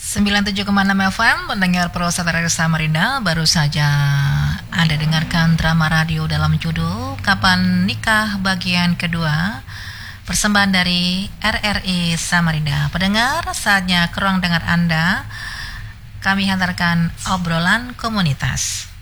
97,6 FM mendengar Pro Satria Samarinda. Baru saja Anda dengarkan drama radio dalam judul Kapan Nikah bagian kedua, persembahan dari RRI Samarinda. Pendengar, saatnya ke ruang dengar Anda. Kami hantarkan obrolan komunitas.